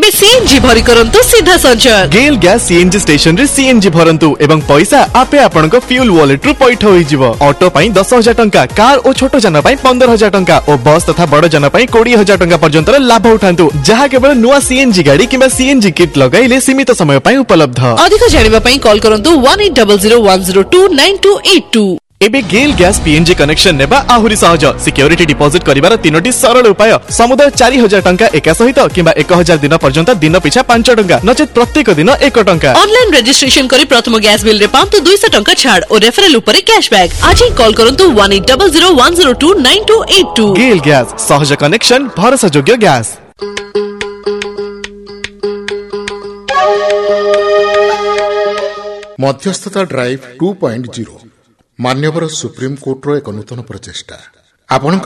एबे सीएनजी भरी करंतु सीधा संचार गेल गैस सीएनजी स्टेशन रे सीएनजी भरंतु एवं पैसा आपे आपनका फ्यूल वॉलेट रु पैठ होई जिवो। ऑटो पई 10,000 टंका, कार और छोटो जन पई 15,000 टंका और बस तथा बड़ जन पई 20,000 टंका पर्यंत लाभ उठांतु, जहा केवल नुआ सीएनजी गाड़ी किबा सीएनजी किट लगाइले सीमित समय पई उपलब्ध। अधिक जानिबा पई कॉल करंतु 180010298282। एबे गेल गैस पीएनजी कनेक्शन नेबा आहुरी सहज। सिक्योरिटी डिपॉजिट करिवार 3टी सरल उपाय। समुदाय 4,000 टंका एका सहित किबा 1,000 दिन पर्यंत दिन पिछा 5 टंका नचेत प्रत्येक दिन 1 टंका। ऑनलाइन रजिस्ट्रेशन करी प्रथम गैस बिल रे पांतु 200 टंका छाड़ और रेफरल ऊपर कैशबैक। आज ही कॉल करंतु 180010298282। गेल गैस सहज कनेक्शन भरोसा योग्य गैस। मध्यस्थता ड्राइव 2.0 मान्यवर सुप्रीम कोर्ट रो एक नूतन प्रचेष्टा।